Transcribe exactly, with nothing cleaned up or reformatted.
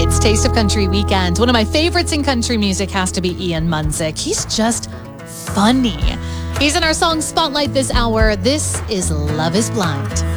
It's Taste of Country Weekend. One of my favorites in country music has to be Ian Munsick. He's just funny. He's in our song Spotlight this hour. This is Love is Blind.